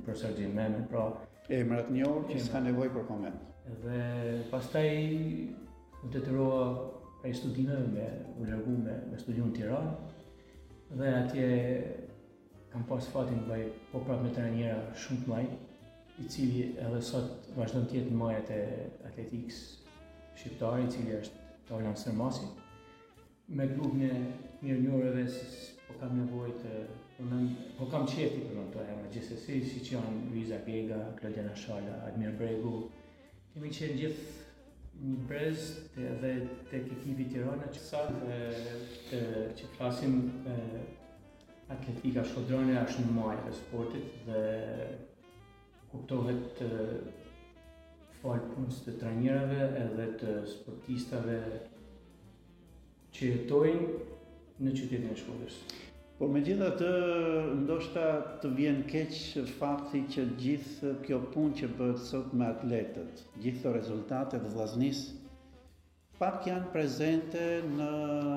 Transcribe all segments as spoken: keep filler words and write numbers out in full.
për Sergjin Mehmet, pra emrat njohur që s'ka nevojë për koment. Dhe pastaj u detyrova prej studimeve me u largu me, me studiu në Tiranë dhe atje kam pas fatin të bëj po prapë me trajnera shumë të mëdhenj, i cili edhe sot vazhdon të jetë në majat e atletikës shqiptare, i cili është Taulan Sërmasi. Me grupin e mirënjohurave po kam nevojë të përmend, po kam qejf të përmend këto emra gjithsesi, siç janë Luiza Gega, Klodiana Shala, Admir Bregu. Kemi qenë gjithë një brez të, edhe tek ekipi Tirana që sa të, të, që flasim e, atletika shkodrone është në majë të sportit dhe kuptohet të falë punës të trajnerave edhe të sportistave që jetojnë në qytetin e Shkodrës. Por megjithatë, ndoshta të vjen keq fakti që gjithë kjo punë që bëhet sot me atletët, gjithë këto rezultate të vllaznisë, pak janë prezente në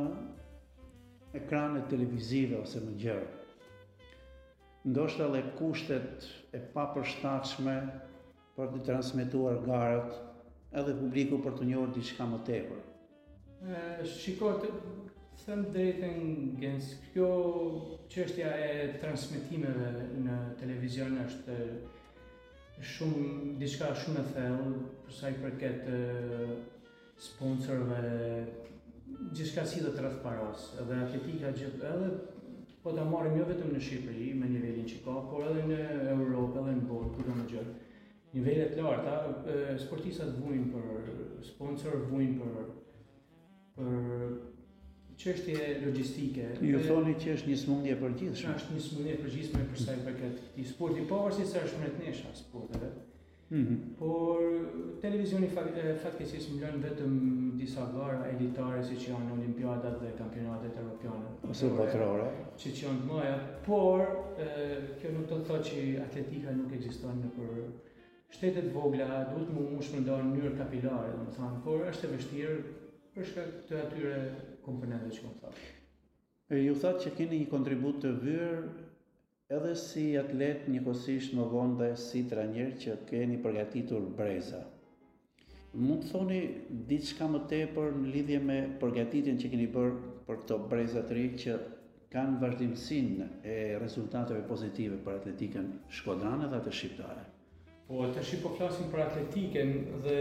ekranet televizive ose më gjerë. Ndoshta edhe kushtet e papërshtatshme për të transmetuar garat, edhe publiku për të njohur diçka më tepër. Shikoj, them drejtën gens, kjo çështja e transmetimeve në televizion është shumë diçka shumë e thellë për sa i përket sponsorëve, gjithçka sillet rreth paras, edhe atletika gjithë, edhe po ta marrim jo vetëm në Shqipëri me nivelin që ka, por edhe në Europë, edhe në botë, kudo më gjerë. Nivelet larta, sportistat vujnë për sponsor, vujnë për për çështje logjistike. Ju thoni që është një smundje e përgjithshme. Është një smundje e përgjithshme për sa i përket këtij sporti, pavarësisht se është mretnesha sporteve. Mm-hmm. Por televizioni fatkeqësisht më lën vetëm disa gara elitare siç janë olimpiadat dhe kampionatet evropiane ose botërore, që janë të mëdha, por e, kjo nuk do të thotë që atletika nuk ekziston nëpër shtetet vogla, duhet më u shpërndar në mënyrë kapilare, domethënë, por është e vështirë për shkak të atyre komponenteve që më thash. Ju thatë që keni një kontribut të vyrë edhe si atlet njëkohësisht më vonë dhe si trajner që keni përgatitur breza. Mund të thoni diçka më tepër në lidhje me përgatitjen që keni bërë për këto breza të ri që kanë vazhdimsinë e rezultateve pozitive për atletikën shkodrane dhe atë shqiptare? Po, tash po flasim për atletikën dhe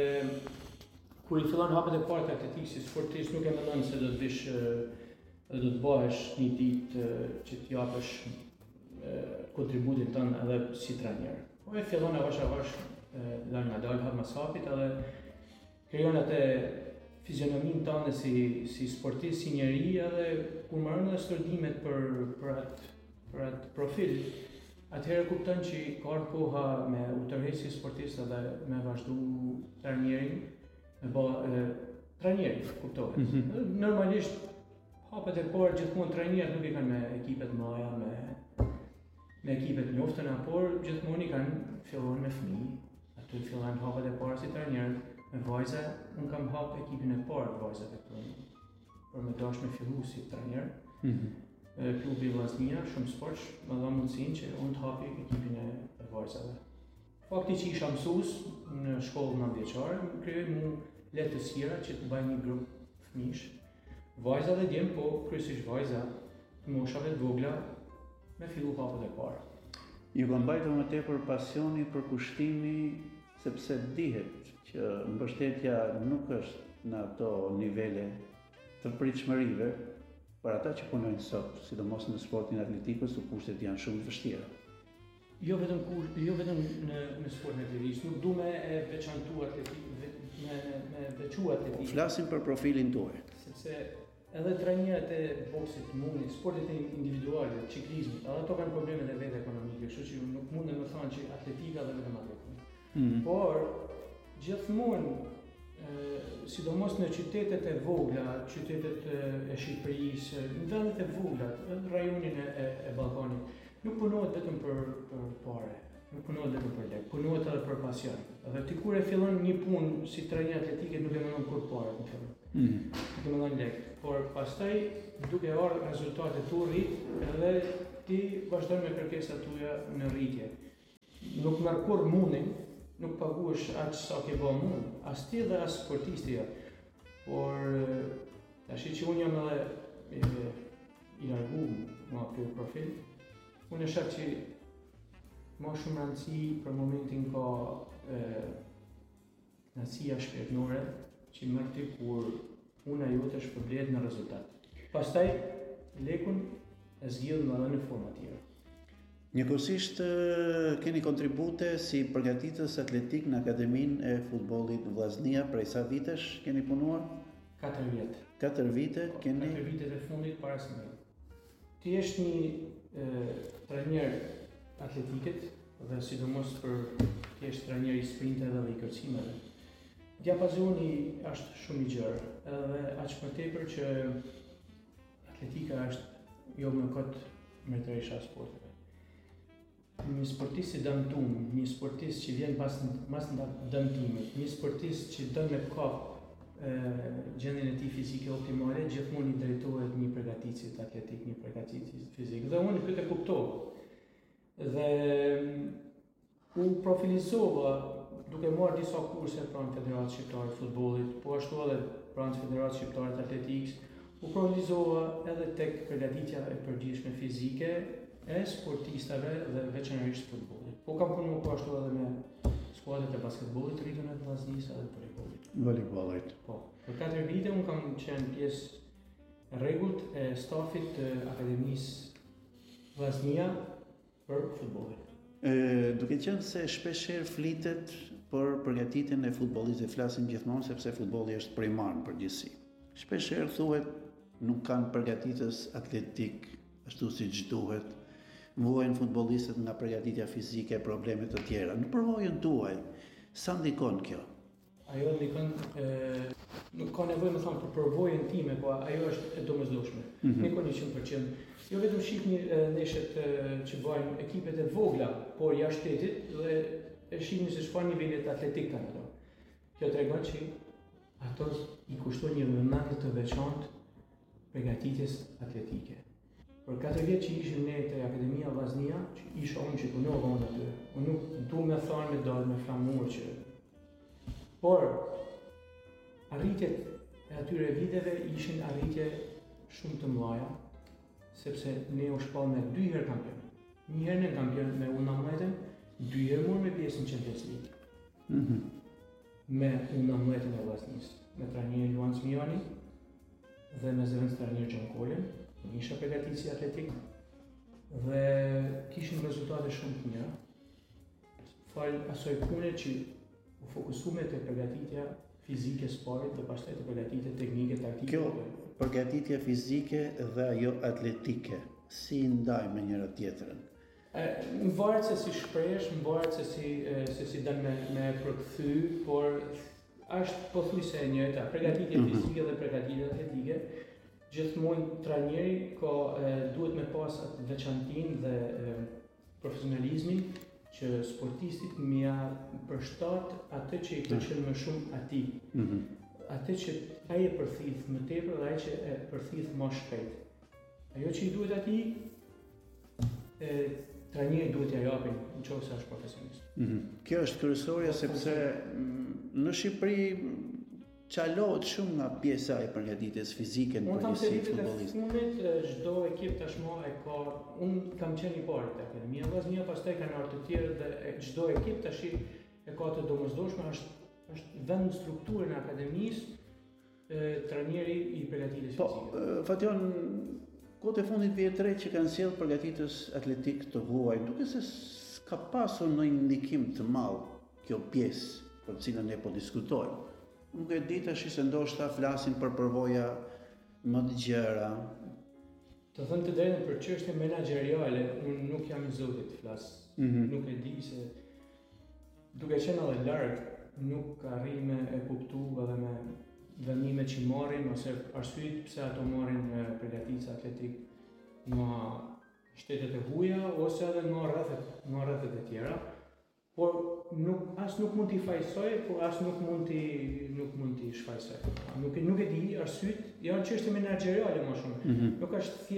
kur i fillon hapet e parë të atletikës si sportist nuk e mendon se do të vish dhe do të bëhesh një ditë që të japësh kontributin tënd edhe si trajner. Po e fillon avash avash dal nga dal hap masapit edhe krijon atë fizionominë tënde si si sportist, si njeri edhe kur marrën edhe studimet për për atë për atë profil, atëherë kupton që ka koha me u tërheqë si sportist edhe me vazhdu trajnerin, me bë trajner, kuptohet. Mm-hmm. Normalisht hapet e parë gjithmonë trajnerët nuk i kanë me ekipet mëdha, me me ekipet njoftëna, por gjithmonë i kanë filluar me fëmijë. Aty fillojnë hapet e parë si trajner, me vajza, unë kam hapë ekipin e parë të vajzave për, për me dash me fillu si trajner. Mm-hmm. Klubi Vllaznia, shumë sports, më dha mundësinë që unë të hapi ekipin e, e vajzave. Fakti që isha mësues në shkollën nëntëvjeçare, më krijoi mua lehtësira që të bëj një grup fëmijësh. Vajza dhe djem, po kryesisht vajza, të moshave të vogla, me fillu hapet e parë. Ju ka mbajtur më tepër pasioni për kushtimi, sepse dihet që mbështetja nuk është në ato nivele të pritshmërive për ata që punojnë sot, sidomos në sportin atletikës, ku kushtet janë shumë të vështira. Jo vetëm kur, jo vetëm në në sportin atletik, nuk du me e veçantu atletik, me me veçu atletik. Flasim për profilin tuaj. Sepse edhe trajnerët e boksit, mundi, sportet individuale, ciklizmit, edhe ato kanë problemet e vetë ekonomike, kështu që nuk mund të më thonë që atletika dhe vetëm atletika. Mm-hmm. Por gjithmonë, sidomos në qytetet e vogla, qytetet e Shqipërisë, në vendet e vogla, në rajonin e, e Ballkanit, nuk punohet vetëm për për parë, nuk punohet vetëm për lek, punohet edhe për pasion. Edhe ti kur e fillon një punë si trajner atletike nuk e mendon kur parë në fillim. Mm. Nuk e mendon lek, por pastaj duke ardhur rezultate tu rrit, edhe ti vazhdon me kërkesat tuaja në rritje. nuk merr kur mundin, nuk paguhesh aq sa ke bë mund, as ti dhe as sportisti ja. Por tash që unë jam edhe i larguar nga ky profil, unë e shoh që më shumë rëndësi për momentin ka knatësia shpirtërore që merr ti kur puna jote është përblet në rezultat. Pastaj lekun e zgjidh në në forma tjera. Njëkohësisht keni kontribute si përgatitës atletik në Akademinë e Futbollit Vllaznia, prej sa vitesh keni punuar? Katër vjet. Katër vite keni? Katër vitet e fundit para se më. Ti je një trajner atletiket dhe sidomos për ti je trajner i sprinteve dhe i kërcimeve. Diapazoni është shumë i gjerë, edhe aq më tepër që atletika është jo më kot mretërisha e sporteve. Një sportist i dëmtuar, një sportist që vjen pas pas dëmtimit, një sportist që don me kap gjendjen e tij fizike optimale, gjithmonë i drejtohet një përgatitësit atletik, një përgatitësit fizik. Dhe unë këtë e kuptova. Dhe u profilizova duke marrë disa kurse pranë Federatës Shqiptare të Futbollit, po ashtu edhe pranë Federatës Shqiptare të Atletikës, u profilizova edhe tek përgatitja e përgjithshme fizike e sportistave dhe veçanërisht futbollit. Po kam punuar po ashtu edhe me skuadrat e basketbollit të rritur të Vllaznisë edhe voleybollit. Voleybollit. Po. Për katër vite unë kam qenë pjesë rregullt e stafit të Akademisë Vllaznia për futbollin. E, duke qenë se shpeshherë flitet për përgatitjen e futbollit, dhe flasim gjithmonë sepse futbolli është primar në përgjithësi. Shpeshherë thuhet nuk kanë përgatitës atletik ashtu siç duhet. Vuajnë futbollistët nga përgatitja fizike, probleme të tjera. Në përvojën tuaj, sa ndikon kjo? Ajo ndikon, nuk ka nevojë më thonë për përvojën time, po ajo është e domosdoshme. Mm -hmm. Ndikon njëqind përqind. Jo vetëm shihni ndeshjet që bëjnë ekipet e vogla, por jashtë shtetit dhe e shihni se çfarë niveli atletik kanë ato. Kjo tregon që ato i kushton një vëmendje të veçantë përgatitjes atletike. Për katër vjet që ishim ne te Akademia Vllaznia, që isha unë që punova unë aty, unë nuk du me thënë me dalë me flamur që... Por, arritjet e atyre viteve ishin arritje shumë të mëdha, sepse ne u shpall me dy herë kampion. Një herë në kampion me U nëntëmbëdhjetë, dy herë morë me pjesë në Champions League. Mm -hmm. Me U nëntëmbëdhjetë e Vllaznisë, me trajnerin Luan Smioni dhe me zëvendës trajner Gjon Kolën. Unë isha përgatitësi atletik dhe kishim rezultate shumë të mira. Fal asoj pune që u fokusume te përgatitja fizike e sportit dhe pastaj te përgatitja teknike taktike. Kjo përgatitja fizike dhe ajo atletike, si ndaj me njëra tjetrën? Më varet se si shprehesh, më varet se si se si don me me përkthy, por është pothuajse e njëjta, përgatitja fizike dhe përgatitja atletike. Gjithmonë trajneri ka duhet me pas atë veçantinë dhe e, profesionalizmin që sportistit mja përshtat atë që i pëlqen më shumë atij. Mm -hmm. Atë që ai e përthith më tepër dhe ai që e përthith më shpejt. Ajo që i duhet atij, trajneri duhet t'i japin nëse është profesionist. Mm -hmm. Kjo është kryesorja sepse në Shqipëri çalohet shumë nga pjesa e përgatitjes fizike në përgjithësi futbollistë. Unë tham se vitet e fundit çdo ekip tashmë e ka, unë kam qenë i parë te Akademia Vllaznia, pastaj kanë ardhur të tjerë dhe çdo ekip tash e ka të domosdoshme, është është vend në strukturën e akademisë trajneri i përgatitjes po, fizike. Po, Fation, kohët e fundit vjet re që kanë sjell përgatitës atletik të huaj, duke se ka pasur ndonjë ndikim të madh kjo pjesë për cilën ne po diskutojmë. Nuk e di tash se ndoshta flasin për përvoja më të gjera. Të thënë të drejtën për çështje menaxheriale, unë nuk jam i zotit të flas. Mm -hmm. Nuk e di se duke qenë edhe larg, nuk arri me e kuptu edhe me vendimet që marrin ose arsyet pse ato marrin përgatitës atletik nga shtetet e huaja ose edhe nga rrethet, nga rrethet e tjera. Por nuk as nuk mund t'i fajsoj, por as nuk mund t'i nuk mund t'i shfaqsoj. Nuk e nuk e di arsyet, janë çështje menaxheriale më shumë. Mm -hmm. Nuk është thjesht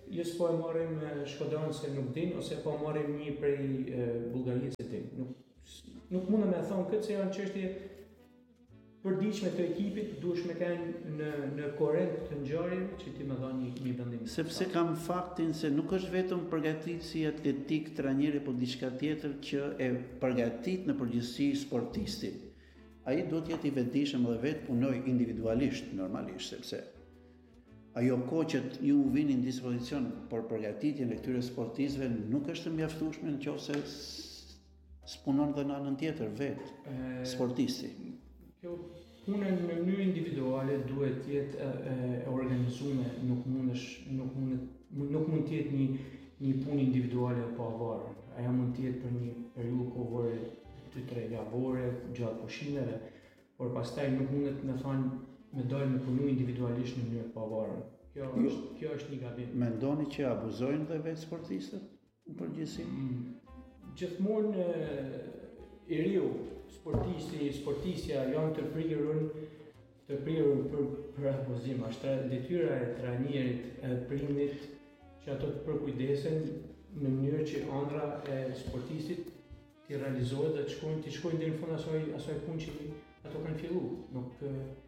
Jo s'po e marrim Shkodran se nuk din, ose po marrim një prej Bullgarisë se din. Nuk, nuk mundem me thonë këtë se janë çështje përditshme të ekipit, duhesh me kanë në në korrent të ngjarjeve që ti më dha një, një vendim. Sepse kam faktin se nuk është vetëm përgatitësi atletik trajneri, por diçka tjetër që e përgatit në përgjithësi sportistin. Ai duhet të jetë i vetëdijshëm dhe vetë punoj individualisht, normalisht, sepse ajo kohë që ju vini në dispozicion për përgatitjen e këtyre sportistëve nuk është mjaftueshme nëse s'punon dhe në anën tjetër vetë e, sportisti. Kjo puna në mënyrë individuale duhet të jetë e, e organizuar, nuk mundesh nuk mund nuk mund të jetë një një punë individuale pa avarë. Ajo mund të jetë për një periudhë kohore dy tre javore gjatë pushimeve, por pastaj nuk mundet me thonë me dalë me punu individualisht në mënyrë pa avarë. Kjo jo. është kjo është një gabim. Mendoni që abuzojnë dhe vetë sportistët në përgjithësi? Mm. Gjithmonë i riu, sportisti, sportistja janë të prirur të prirur për për abuzim. Është detyra e trajnerit, e prindit që ato të përkujdesen në mënyrë që ëndra e sportistit të realizohet dhe të shkojnë të shkojnë deri në fund asaj asaj punë që ato kanë filluar. Nuk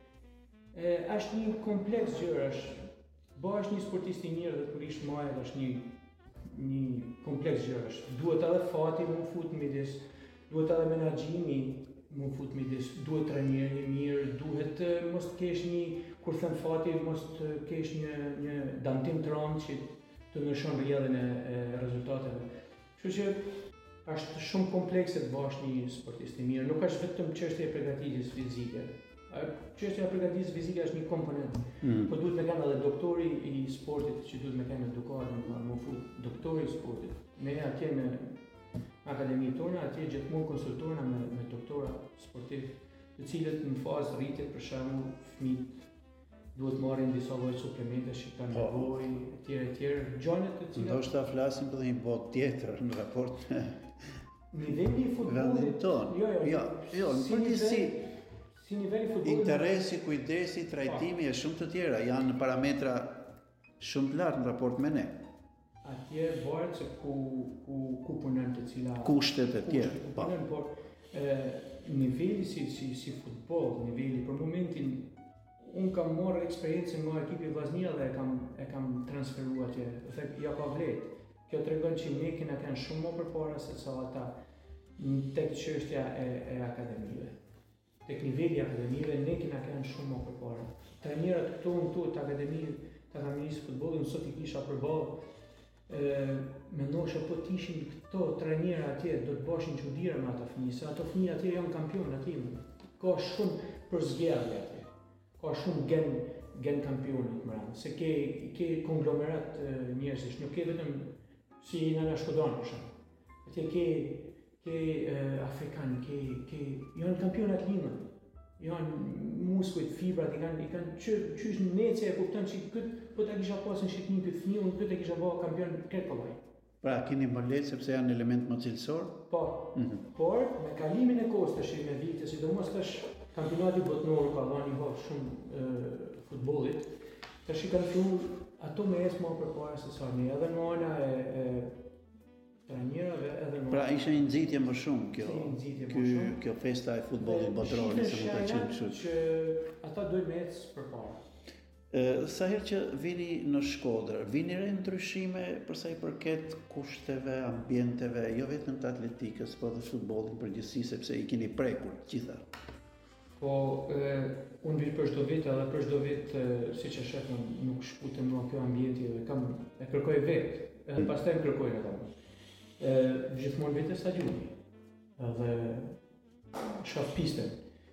e është një kompleks gjërash. Bëhesh një sportist i mirë dhe kur ish maja është një një kompleks gjërash. Duhet edhe fati më fut midis, duhet edhe menaxhimi më fut midis, duhet trajneri i mirë, duhet mos të kesh një kur them fati mos të kesh një një dantim të rëndë që të ndryshon rrjedhën e, e rezultateve. Kështu që është shumë komplekse të bësh një sportist i mirë, nuk është vetëm çështja e përgatitjes fizike. Çështja e përgatitjes fizike është një komponent, mm. po duhet me kanë edhe doktori i sportit që duhet me kanë edukatën, më fut doktori i sportit. Ne atje në akademinë tonë, atje gjithmonë konsultojna me, me doktora sportiv, të cilët në fazë rritje për shembull fëmijët duhet marrin disa lloj suplemente që kanë nevojë, etj etj, gjëra të cilat ndoshta flasim për një botë tjetër në raport me niveli i futbollit tonë. Jo, jo, jo, jo, në përgjithësi si niveli i futbollit. Interesi, kujdesi, trajtimi e shumë të tjera janë në parametra shumë të lartë në raport me ne. Atje varet se ku ku ku punon të cilat kushtet e tjera. Po, por e, niveli si si si futboll, niveli për momentin unë kam marrë eksperiencën nga ekipi Vllaznia dhe e kam e kam transferuar atje. Dhe ja ka vlerë. Kjo tregon që ne kena kanë shumë më përpara se sa ata tek çështja e, e akademive. Tek niveli i akademive ne kena kanë shumë më përpara. Trajnerët këtu në këtu të akademive, të akademisë futbollit sot i kisha përballë ë mendosha po të ishin këto trajnerë atje do të bëshin çuditëra me ata fëmijë, se ato fëmijë atje janë kampionë atje. Ka shumë për zgjedhje atje. Ka shumë gen gen kampionit më radh, se ke ke konglomerat njerëzish, nuk ke vetëm si në Shkodran për shembull. Atje ke ke uh, afrikanë, ke ke janë kampionat linë. Janë muskujt, fibrat, i kanë i kanë çë çysh nece e kupton se kët po ta kisha pasur në Shqipëri këtë fëmijë, unë këtë e kisha bërë kampion këtë kollaj. Pra keni më lehtë sepse janë element më cilësor? Po. Mm-hmm. Por me kalimin e kohës tash me vite, sidomos tash kampionati botëror ka dhënë një hap shumë e, futbollit. Tash i kanë filluar ato me esë më përpara se sa ne, edhe në ana e, e trajnerëve, edhe në pra ishte një nxitje më shumë kjo. Si nxitje ky, më shumë. Kjo festa e futbollit botëror, se mund ta quajmë kështu. Që ata duhet me ecë përpara. Sa herë që vini në Shkodër, vini re ndryshime për sa i përket kushteve, ambienteve, jo vetëm të atletikës, por dhe futbollit përgjithësi, sepse i keni prekur gjitha. Po, e, unë vi për çdo vit, edhe për çdo vit, siç e shef, nuk shputem nga kjo ambienti dhe kam e kërkoj vetë, edhe mm. pastaj më kërkojnë ata. Ë gjithmonë vetë stadiumi. Edhe shoh pistën.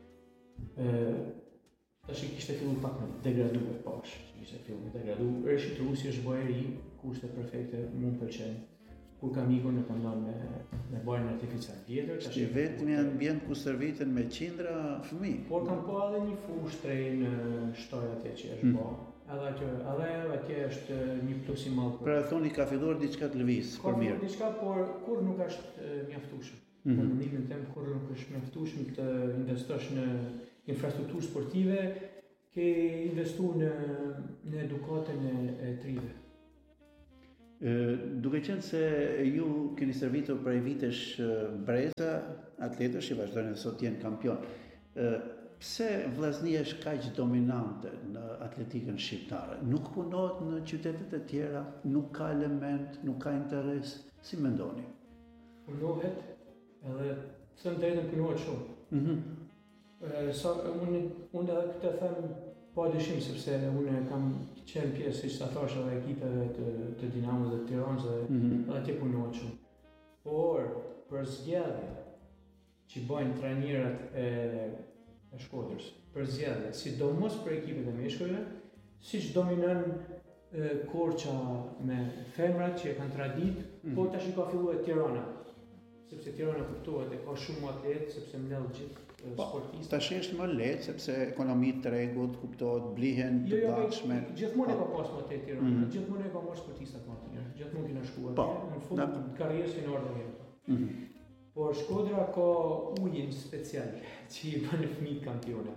Ë tash i kishte filluar pak me degraduar pash, ishte filluar me degraduar. Rishit Rusi është bërë i kushte perfekte, mund pëlqen. Kur kam ikur në kam dhënë me me barën artificial tjetër, tash i vetmi ambient ku stërviten me qindra fëmijë. Por kam pa edhe një fushë tre në shtoj atje që është bë. Edhe aty, edhe atje është një plus i madh. Pra thoni ka filluar diçka të lëviz për mirë. Ka diçka, por kur nuk është mjaftueshëm. Në mendimin tim kur nuk është mjaftueshëm të investosh në infrastrukturë sportive, ke investuar në në edukatën e, e trive. Duke qenë se ju keni servitur prej vitesh breza, atletësh që vazhdojnë dhe sot jenë kampion. Pse vllaznia është kaq dominante në atletikën shqiptare? Nuk punohet në qytetet e tjera, nuk ka element, nuk ka interes, si mendoni? Punohet, edhe thënë drejtën punohet shumë. Mm-hmm. Sa, unë, unë edhe këtë them pa dyshim, sepse unë kam qenë pjesë, si që ta thash, edhe ekipeve të, të Dinamos dhe të Tiranës dhe mm-hmm. edhe atje punohet shumë. Por, për zgjedhje që bajnë trajnerët e, e Shkodrës, për zgjedhje, sidomos për ekipet e meshkujve, siç dominon e, Korça me femrat që e kanë tradit, mm-hmm. po tash i ka filluar Tirana. Sepse Tirana kuptohet e ka shumë atletë, sepse mbledh gjithë sportistë. Tash është më lehtë sepse ekonomitë të tregut kuptohet, blihen të gatshme. Jo, jo, gjithmonë e ka pas më te Tirana, mm-hmm. gjithmonë e ka marrë sportistat më të mirë, gjithmonë kena shkuar. Po, në fund të karrierës finore të herë. Mm-hmm. Por Shkodra ka ujin special që i bën fëmijët kampiona.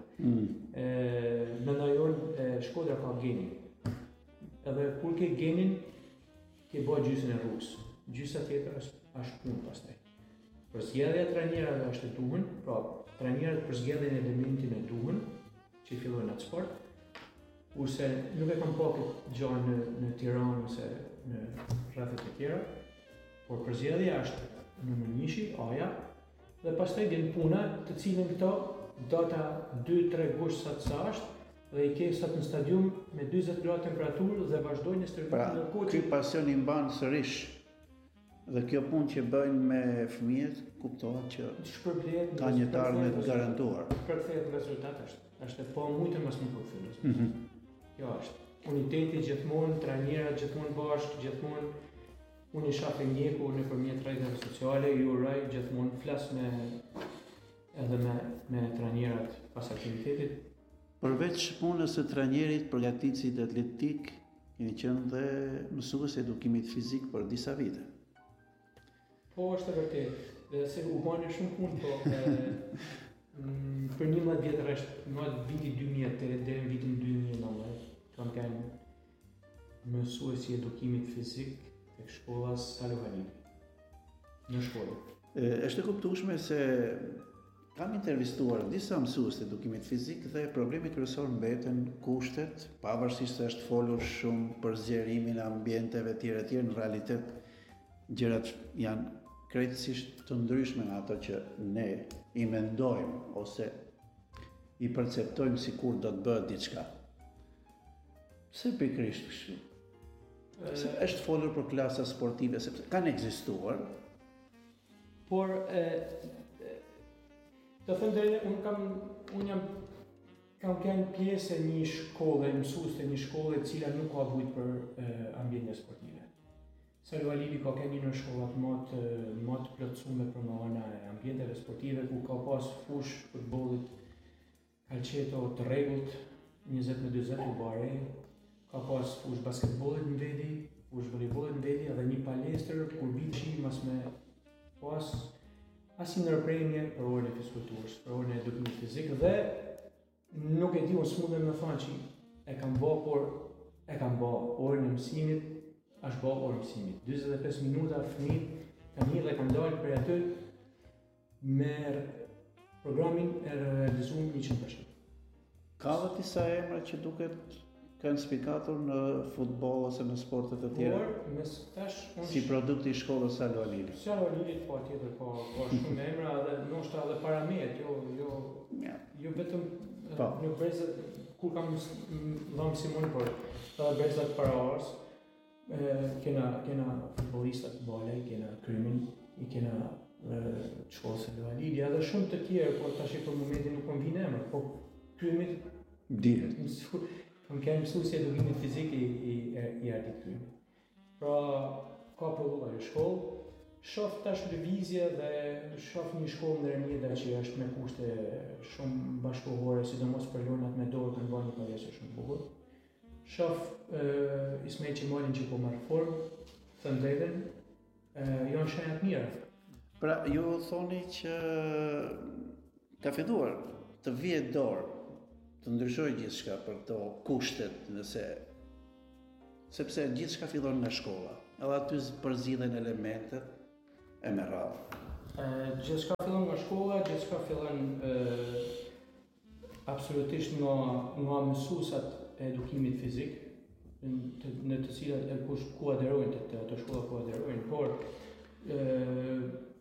Mm. Mendoj unë Shkodra ka genin. Edhe kur ke genin, ke bërë gjysën e rrugës. Gjysa tjetër është është punë pastaj. Për zgjedhja e trajnerëve është e duhur, pra trajnerët për zgjedhjen e elementin e duhur që i fillojnë atë sport. Kurse nuk e kam pa këtë gjë në në Tiranë ose në rrethet e tjera, por për zgjedhja është në Mënishi, Aja, dhe pastaj vjen puna të cilën këto data dy tre gusht sa të është, dhe i ke sot në stadium me dyzet gradë temperaturë dhe vazhdojnë në stërvitin pra, në koqë. Ky pasion i mban sërish. Dhe kjo punë që bëjnë me fëmijët, kuptohet që shpërblet ka një tarme të garantuar. Përkthehet në rezultat është. Është po mujtë mas më përkthyer. Mm-hmm. Kjo është. Uniteti gjithmonë, trajnerët gjithmonë bashkë, gjithmonë unë i shaf e njeku nëpërmjet rrjeteve sociale, ju uroj gjithmonë flas me edhe me me trajnerët pas aktivitetit. Përveç punës së trajnerit, përgatitësit atletik, keni qenë dhe mësues edukimit fizik për disa vite. Po, është e vërtet, dhe se u bane shumë punë, po e, për njëmbëdhjetë vjetër është në viti dy mijë e tetë dhe në vitin dy mijë e nëntëmbëdhjetë, kam qenë mësues i edukimit fizik tek shkolla Salo Halili, në shkollë. Është e kuptueshme se kam intervistuar disa mësues të edukimit fizik dhe problemi kryesor mbeten kushtet, pavarësisht se është folur shumë për zgjerimin e ambienteve tjera tjera, në realitet gjërat janë krejtësisht të ndryshme nga ato që ne i mendojmë ose i perceptojmë sikur do të bëhet diçka. Pse pikërisht kështu? Se është folur për klasa sportive, sepse kanë ekzistuar, por e, e, të thënë drejtë, unë kam unë jam kam qenë pjesë e një shkolle, mësues të një shkolle e cila nuk ka vujt për e, ambiente sportive. Salo Halili ka qenë një në shkollat më të më të plotësuar për në ana e ambienteve sportive, ku ka pas fush futbollit, kalqeto të rregullt, njëzet me dyzet u bare, ka pas fush basketbollit në vedi, fush voleybollit në vedi, edhe një palestër kur biçi mas me pas asnjë ndërprerje për orën e fizkulturës, për orën e edukimit fizik dhe nuk e di unë smundem me thënë që e kam bë, por e kam bë orën e mësimit, është bë orë mësimit. dyzet e pesë minuta fëmijët kanë hyrë dhe kanë dalë për aty me programin e realizuar njëqind përqind. Ka dhe disa emra që duket kanë spikatur në futboll ose në sportet e tjera. Por, mes tash unë si produkti i shkollës Salo Halili. Salo Halili po tjetër po ka shumë emra dhe ndoshta edhe para meje, jo jo ja. jo vetëm po. Në brezat kur kam dhënë Simon por edhe brezat para orës. Kena kena futbollistat volej, kena Krymin, i kena shkollës Salo Halili, edhe shumë të tjerë, por tash për momentin nuk më vjen emra, po Krymit dihet. Kam qenë mësues i edukimit fizik i i, i Ardit Krymit. Pra ka përlluar në shkollë, shoh tash lëvizje dhe shoh një shkollë në Ermjeda që është me kushte shumë bashkëkohore, sidomos për lojnat me dorë kanë bërë një palestër shumë bukur. Shoh uh, Ismail Qemalin që po marr formë, thënë drejtën, uh, janë shenjat mira. Pra, ju thoni që ka filluar të vihet dorë, të ndryshojë gjithçka për këto kushtet, nëse sepse gjithçka fillon nga shkolla. edhe aty përzidhen elementet e me radhë. Gjithçka fillon nga shkolla, gjithçka fillon absolutisht nga nga mësuesat e edukimit fizik, në, në të cilat e kush ku aderojnë të ato shkolla ku aderojnë, por e,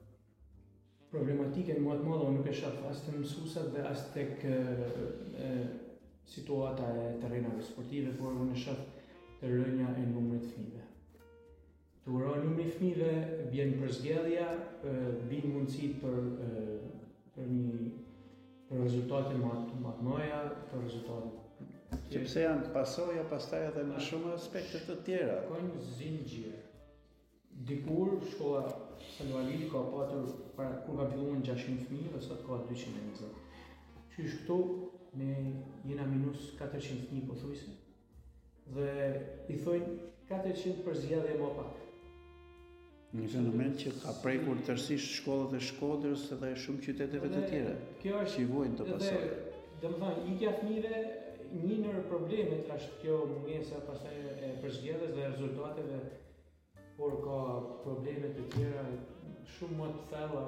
problematike më të madhe nuk e shoh as të mësuesat dhe as tek e, e, situata e terrenave sportive, por unë e shoh të rënja e numrit të fëmijëve. Të uro numri fëmijëve, bjen përzgjedhja, bin mundësit për, për një për rezultate më të mëdha, për rezultate. Sepse janë pasoja pastaj edhe në shumë aspekte të tjera. Ka një zinxhir. Dikur shkolla Salva Lili ka patur para kur ka filluar gjashtëqind fëmijë dhe sot ka dyqind e njëzet. Qysh këtu ne jena minus katërqind fëmijë pothuajse. Dhe i thojnë katërqind për zgjedhje më pak. Një fenomen që ka prekur tërësisht shkollat e Shkodrës edhe shumë qyteteve të tjera. Kjo është që vojnë të pasojë. Domethënë, ikja e fëmijëve, një ndër problemet është kjo mungesa pastaj e përzgjedhjes dhe rezultateve, por ka probleme të tjera shumë më të thella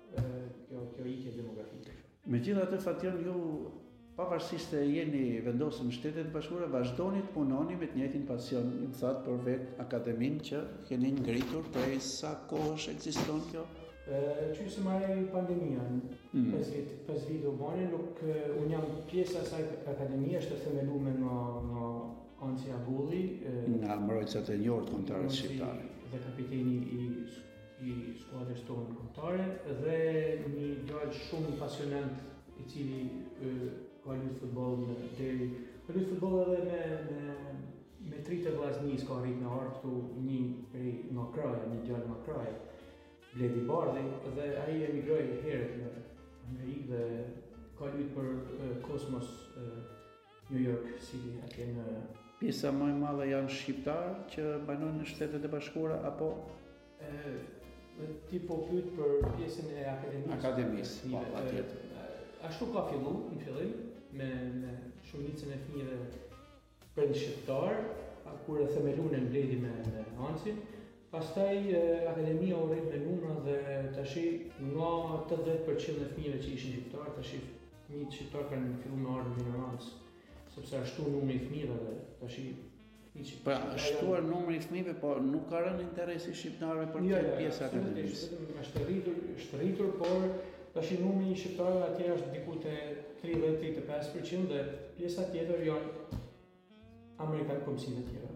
kjo kjo ikje demografike. Megjithatë, Fation, ju pavarësisht se jeni vendosur në Shtetet e Bashkuara, vazhdoni të punoni me të njëjtin pasion. Ju thatë për vetë akademinë që keni ngritur prej sa kohësh ekziston kjo? Qysh se marrë pandemia, Mm. pesë vite u bane, nuk unë jam pjesë e asaj akademie, është themeluar nga nga Anci Agulli, Nga mbrojtësat e njohur kombëtarë shqiptare. Dhe kapiteni i i skuadrës tonë kombëtare dhe një djalë shumë pasionant i cili e, ka luajtur futboll deri ka luajtur futboll edhe me me me tritë vllaznis ka arrit në ardh këtu një prej nga kraja, një djalë nga kraja, Bledi Bardhi, dhe ai emigroi herët në Amerikë dhe ka luajtur për e, Cosmos e, New York City atje në Pjesa më e madhe janë shqiptarë që banojnë në Shtetet e Bashkuara apo e, ti po pyet për pjesën e akademisë. Akademisë, po, patjetër. Ashtu ka filluar në fillim me me shumicën e fëmijëve për shqiptar, kur e themeluan në Bledi me me Hancin. Pastaj akademia u rrit me numra dhe tash nga tetëdhjetë përqind e fëmijëve që ishin shqiptar, tash fëmijët shqiptar kanë filluar me ardhmë në minorancë, sepse ashtu numri i fëmijëve dhe tash fëmijët. Pra, shtuar numri i fëmijëve, po nuk ka rënë interesi shqiptarëve për të pjesë akademisë. Jo, është rritur, është rritur, por tash numri i shqiptarëve atje është diku te tridhjetë deri te pesë përqind dhe pjesa tjetër janë amerikanë komësive tjera.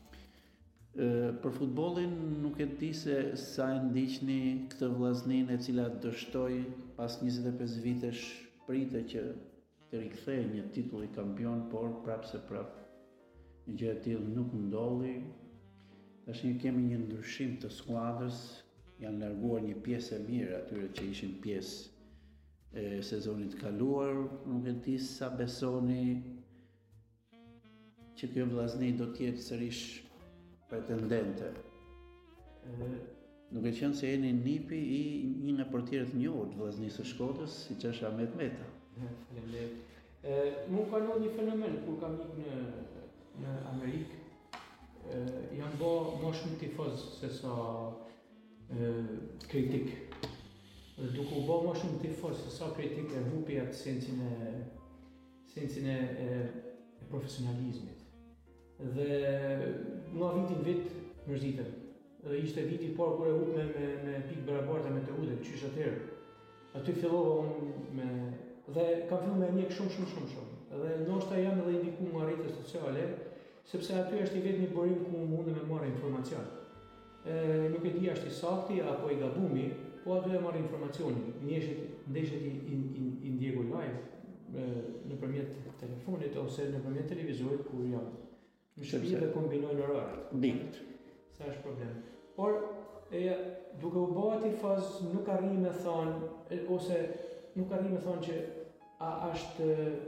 Për futbollin nuk e di se sa e ndiqni këtë vllazninë e cila dështoi pas njëzet e pesë vitesh pritet që të rikthejë një titull i kampion, por prapë se prapë një gjë e tillë nuk ndolli. Tash ne kemi një ndryshim të skuadrës, janë larguar një pjesë e mirë atyre që ishin pjesë e sezonit kaluar, nuk e di sa besoni që kjo vllazni do të jetë sërish pretendente. Duke qenë se jeni nipi i një nga portierët njohur të vllaznisë së Shkodrës, siç është Ahmet Meta. Faleminderit. Mu ka ndodhur një fenomen kur kam ikë në në Amerikë. Jam bë më shumë tifoz se sa kritik. Dhe duke u bë më shumë tifoz se sa kritik e hupi atë sensin e sensin e, e profesionalizmit. Dhe nga viti në vit mërzitem. Dhe ishte viti por kur e hup me, me, me pikë barabarta me të udhën, qysh atëherë. Aty fillova unë me... dhe kam filluar me njek shumë shumë shumë shumë. Dhe ndoshta jam edhe indikuar nga rrjetet sociale, sepse aty është i vetmi burim ku mundem me marrë informacion. E, nuk e di është i sakti apo i gabumi, po aty e marrë informacionin. Ndeshjet ndeshjet i, i, i, i ndjeku live nëpërmjet telefonit ose nëpërmjet televizorit kur jam në shtëpi dhe kombinojnë oraret. Dikt. Sa është problem. Por e, duke u bë tifoz nuk arri me thonë ose nuk arri me thonë që a është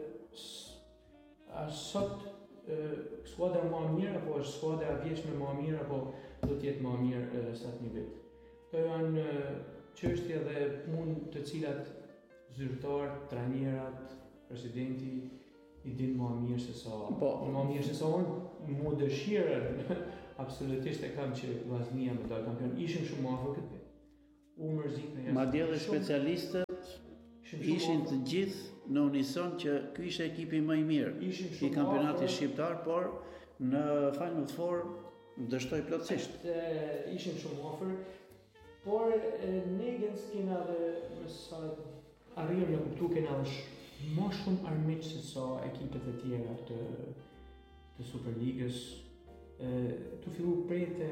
a sot skuadra më e mirë apo është skuadra e vjeshme më e mirë apo do të jetë më e mirë sa një vit. Këto janë çështje dhe punë të cilat zyrtarët, trajnerat, presidenti i din më mirë se sa, po, më mirë se sa unë mu dëshirën absolutisht e kam që Vllaznia me dalë kampion. Ishim shumë afër këtë vit. U mërzit në jashtë. Madje edhe specialistët ishin të gjithë në unison që ky ishte ekipi më i mirë i kampionatit shqiptar, por në Final Four dështoi plotësisht. Ishim shumë afër, por ne gens kena dhe më sa arrijëm në kuptu kena dhe më shumë armiq se sa ekipet e tjera të të Superligës. Tu fillu prej të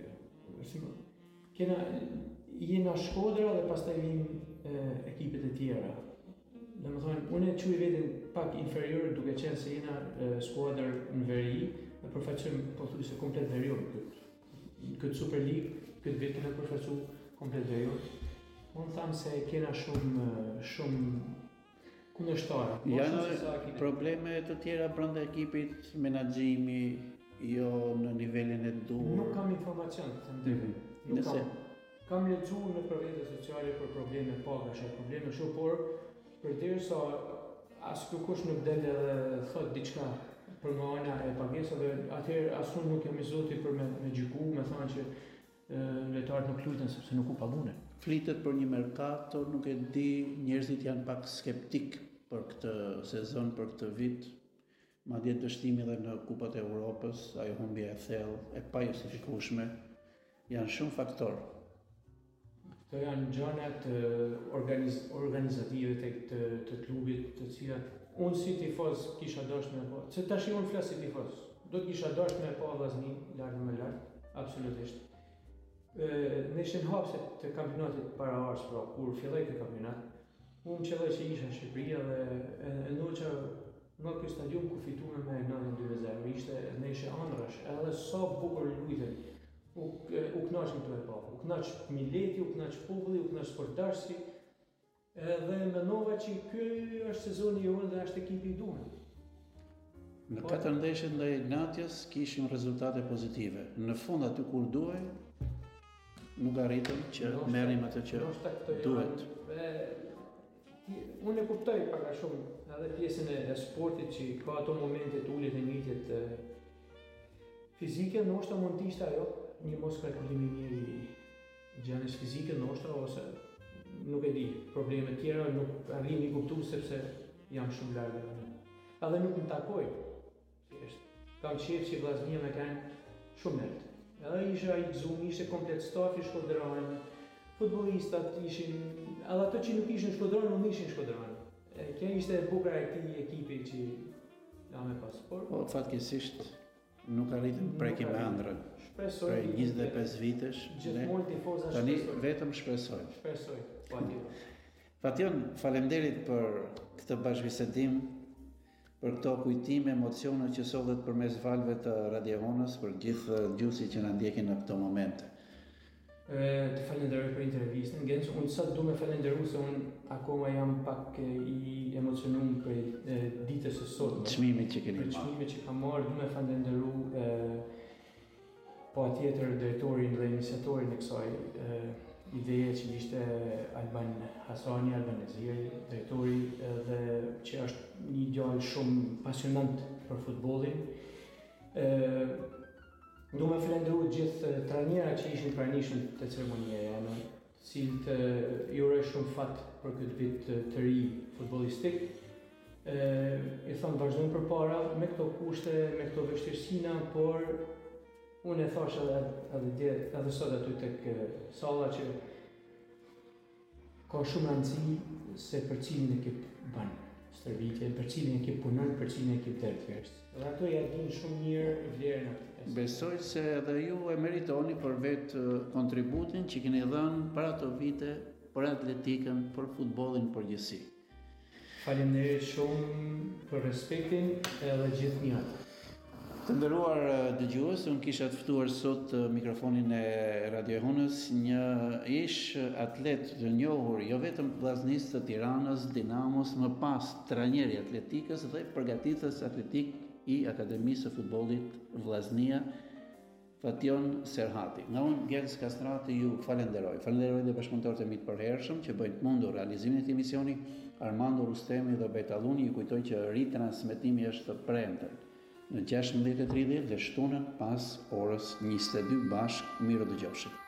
kena jena Shkodra dhe pastaj vinë ekipet e tjera. Dhe më thonë, unë e quaj veten pak inferior duke qenë se jena skuadër në veri dhe përfaqësojmë pothuajse komplet veriun këtë. Këtë Superligë, këtë vit kena përfaqësuar komplet veriun. Unë thamë se kena shumë shumë kundërshtarë. Janë probleme të tjera brenda ekipit, menaxhimi, jo në nivelin e duhur. Nuk kam informacion, të them drejtë. Nuk kam. Kam lexuar në rrjetet sociale për probleme pagash, probleme shumë, por përderisa as kush nuk del edhe thot diçka për nga ana e pagesave, atëherë as unë nuk jam i zoti për me, me gjyku, me thënë që lojtarët nuk luten sepse nuk u pagunen. Flitet për një merkato, nuk e di, njerëzit janë pak skeptik për këtë sezon, për këtë vit. Madje dështimi edhe në Kupat e Evropës, ajo humbja e thellë, e pa justifikueshme, janë shumë faktorë. Këto janë gjanat organiz, organizative të, të, të klubit, të cilat unë si tifoz kisha dashur me pa. Se tash unë flas si tifoz. Do të kisha dashur me pa Vllaznin lart më lart, absolutisht. Ne ishim hapse të kampionatit para ars, pra kur filloi ky kampionat, unë qelloj që isha në Shqipëri dhe e ndoqa nga ky stadium ku fituam me nëntëdhjetë dy zero. Ishte ne ishte ëndrash, edhe sa bukur lujtën. U u kënaqëm këtu e pa. U kënaq mileti, u kënaq populli, u kënaq sportdarsi. Edhe mendova që ky është sezoni i jonë dhe është ekipi i duhur. Në katër ndeshjet ndaj Ignatios kishim rezultate pozitive. Në fund aty kur duhej, nuk arritëm që merrim atë që duhet. Unë e kuptoj pak a shumë edhe pjesën e sportit që ka ato momente të uljet e ngritjet fizike, ndoshta mund të ishte ajo një mos kalkulim i mirë i gjendjes fizike, ndoshta ose nuk e di, probleme tjera nuk arrim i kuptu sepse jam shumë larg. Edhe nuk më takoj. Kam qef që Vllaznia me kanë shumë lart. Edhe isha i gëzuar, ishte komplet stafi shkodran, futbollistat ishin, edhe ato që nuk ishin shkodran, nuk ishin shkodran. Kjo ishte bukura e këtij ekipi që jam e pas. Por po fatkeqësisht nuk arritëm prekim me ëndrrën. Shpresoj. Prej njëzet e pesë vitesh. Gjithmonë tifoza tani vetëm shpresoj. Shpresoj. Patjetër. Fation, faleminderit për këtë bashkëbisedim, për këto kujtime, emocione që sollet përmes valve të radiofonës për gjithë dëgjuesit që na ndjekin në këto momente. Të falenderoj për intervistën, Genç, unë sa du me falenderu se unë akoma jam pak i emocionuar për ditës së sotme. Çmimin që keni marrë. Për çmimin që kam marrë, du me falenderu po atjetër drejtorin dhe iniciatorin e kësaj ideje që ishte Alban Hasani, Alban Neziri, drejtori dhe që është një djalë shumë pasionant për futbollin. Du me falenderu gjithë trajnera që ishin pranishëm të ceremonieja, në cilët i uroj shumë fat për këtë vit të ri futbollistik. I thonë vazhdojmë përpara me këto kushte, me këto vështirësina, por unë e thash edhe edhe edhe sot aty tek salla që ka shumë rëndësi se për cilin ekip bën stërvitje, për cilin ekip punon, për cilin ekip del thjesht. Dhe ato ja dinë shumë mirë vlerën e këtij. Besoj se edhe ju e meritoni për vetë kontributin që keni dhënë para ato vite për atletikën, për futbollin përgjithësi. Faleminderit shumë për respektin edhe gjithnjëherë. Të nderuar dëgjues, unë kisha të ftuar sot mikrofonin e radiofonës një ish atlet të njohur, jo vetëm vllaznis të Tiranës, Dinamos, më pas trajner i atletikës dhe përgatitës atletik i Akademisë së Futbollit Vllaznia, Fation Serhati. Nga unë, Genç Kastrati, ju falenderoj. Falenderoj dhe bashkëpunëtorët e mi të përhershëm që bëjnë të mundur realizimin e këtij misioni. Armando Rustemi dhe Betalluni ju kujtoj që ritransmetimi është premten. në gjashtëmbëdhjetë e tridhjetë dhe shtunën pas orës njëzet e dy bashkë. Miru dëgjofshim.